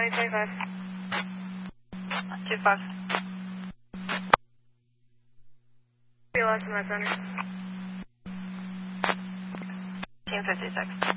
2025. 25. Be lost in my center. 1056.